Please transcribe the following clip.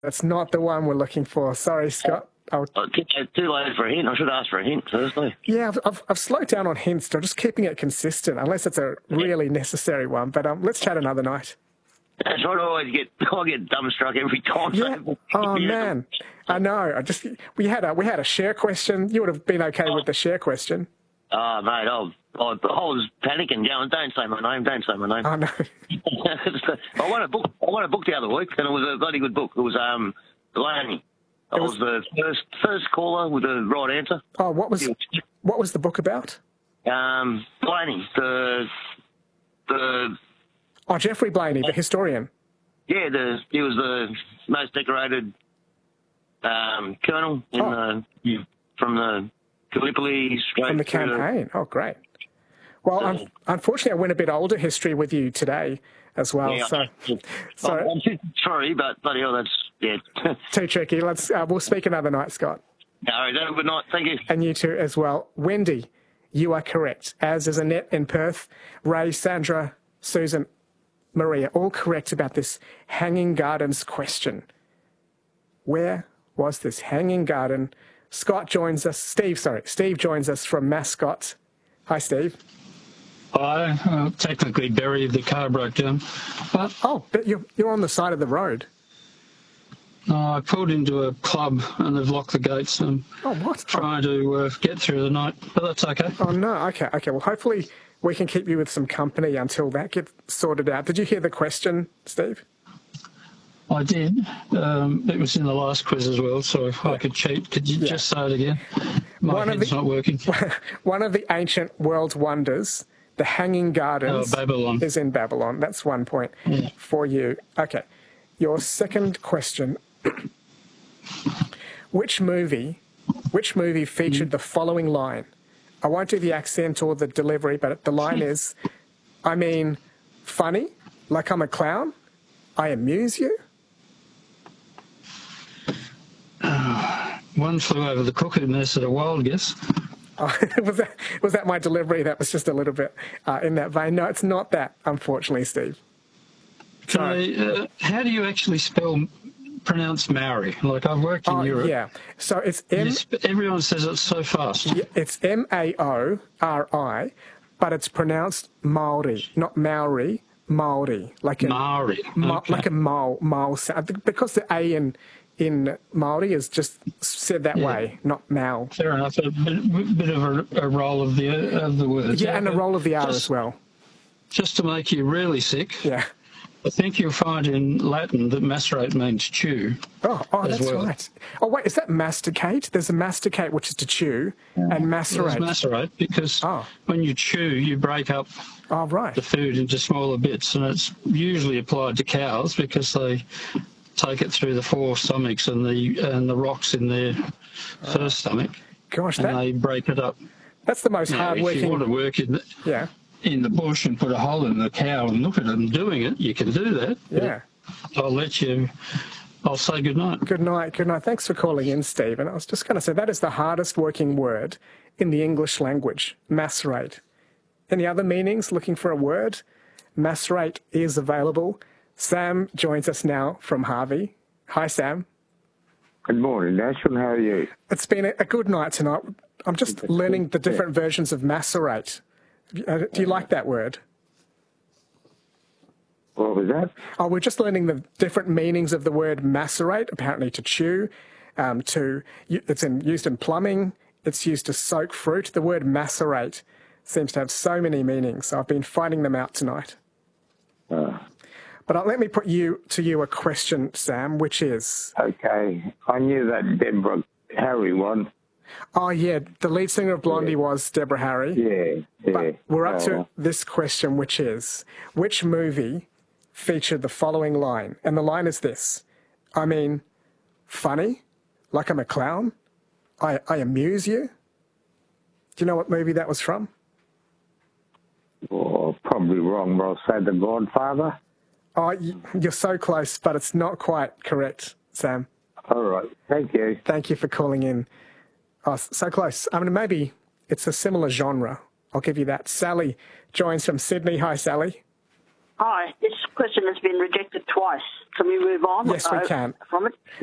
That's not the one we're looking for. Sorry, Scott. Too late for a hint. I should ask for a hint firstly. Yeah, I've slowed down on hints. I'm just keeping it consistent, unless it's a really necessary one. But let's chat another night. That's what I get dumbstruck every time. Yeah. Oh man, I know. We had a share question. You would have been okay with the share question. Oh mate, I was panicking, going, "Don't say my name, don't say my name." Oh no. I won a book the other week, and it was a bloody good book. It was Blaney. I was the first caller with the right answer. Oh, what was the book about? Blaney, the Geoffrey Blaney, the historian. Yeah, he was the most decorated colonel from the Gallipoli straight from the campaign. Oh, great. Well, unfortunately, I went a bit older history with you today as well. Yeah, so I'm sorry, but bloody hell, that's too tricky. We'll speak another night, Scott. All right, have a good night. Thank you. And you too as well. Wendy, you are correct, as is Annette in Perth, Ray, Sandra, Susan, Maria, all correct about this Hanging Gardens question. Where was this Hanging Garden? Steve joins us from Mascot. Hi, Steve. Hi. Technically, Barry, the car broke down. But you're on the side of the road. No, I pulled into a club and they've locked the gates. And trying to get through the night, but that's okay. Oh, no. Okay. Well, hopefully we can keep you with some company until that gets sorted out. Did you hear the question, Steve? I did. It was in the last quiz as well, so if I could cheat, could you just say it again? My head's not working. One of the ancient world's wonders, the Hanging Gardens, is in Babylon. That's 1 point for you. Okay. Your second question. Which movie featured the following line? I won't do the accent or the delivery, but the line is, I mean, funny, like I'm a clown, I amuse you. One flew over the cuckoo nest at a wild guess. Oh, was that my delivery? That was just a little bit in that vein. No, it's not that, unfortunately, Steve. How do you actually pronounce Maori? Like, I've worked in Europe. Yeah, so it's everyone says it so fast. Yeah, it's Maori, but it's pronounced Maori, not Maori, Maori. Like Maori. Like a Maori sound. Because the A in Maori is just said that way, not Mau. Fair enough. A bit of a roll of the words. Yeah, and a roll of the R as well. Just to make you really sick. Yeah. I think you'll find in Latin that macerate means chew. Oh, that's right. Oh, wait, is that masticate? There's a masticate, which is to chew, and macerate. It's macerate because when you chew, you break up the food into smaller bits, and it's usually applied to cows because they take it through the four stomachs and the rocks in their first stomach. Gosh, and they break it up. That's the most hard-working. If you want to work in the bush and put a hole in the cow and look at them doing it, you can do that. Yeah. I'll say good night. Good night. Thanks for calling in, Steve. And I was just going to say that is the hardest working word in the English language, macerate. Any other meanings? Looking for a word? Macerate is available. Sam joins us now from Harvey. Hi, Sam. Good morning, Nashville. How are you? It's been a good night tonight. I'm just learning the different versions of macerate. Do you like that word? What was that? Oh, we're just learning the different meanings of the word macerate, apparently to chew, it's used in plumbing, it's used to soak fruit. The word macerate seems to have so many meanings, so I've been finding them out tonight. But let me put to you a question, Sam, which is... Okay, I knew that Deborah Harry one. Oh, yeah, the lead singer of Blondie was Deborah Harry. Yeah. But we're up to this question, which is, which movie featured the following line? And the line is this: I mean, funny, like I'm a clown, I amuse you. Do you know what movie that was from? Oh, probably wrong, but I'll say The Godfather. Oh, you're so close, but it's not quite correct, Sam. All right, thank you. Thank you for calling in. Oh, so close. I mean, maybe it's a similar genre. I'll give you that. Sally joins from Sydney. Hi, Sally. Hi, this question has been rejected twice. Can we move on? Yes, we can. From it?